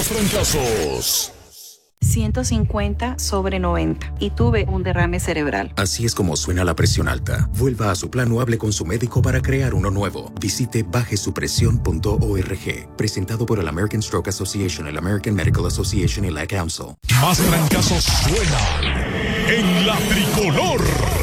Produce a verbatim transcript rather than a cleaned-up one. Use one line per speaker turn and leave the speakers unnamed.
los trancazos.
ciento cincuenta sobre noventa y tuve un derrame cerebral.
Así es como suena la presión alta. Vuelva a su plan o hable con su médico para crear uno nuevo. Visite baje su presión punto org. Presentado por el American Stroke Association, el American Medical Association y la Council.
Más trancazos suenan en la tricolor.